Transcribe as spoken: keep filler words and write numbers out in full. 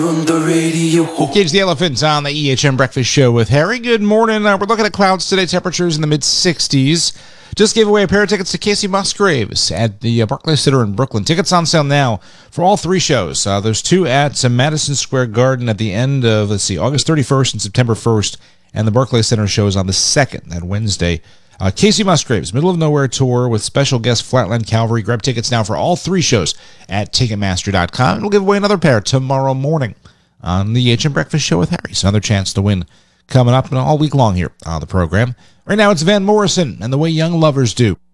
On the radio. Cage the Elephant on the E H M Breakfast Show with Harry. Good morning. Uh, we're looking at clouds today. Temperatures in the mid sixties. Just gave away a pair of tickets to Casey Musgraves at the uh, Barclays Center in Brooklyn. Tickets on sale now for all three shows. Uh, there's two at uh, Madison Square Garden at the end of, let's see, August thirty-first and September first. And the Barclays Center show is on the second, that Wednesday. Uh, Casey Musgraves, Middle of Nowhere Tour with special guest Flatland Calvary. Grab tickets now for all three shows at Ticketmaster dot com. And we'll give away another pair tomorrow morning on the E H M Breakfast Show with Harry. So another chance to win coming up all week long here on the program. Right now it's Van Morrison and The Way Young Lovers Do.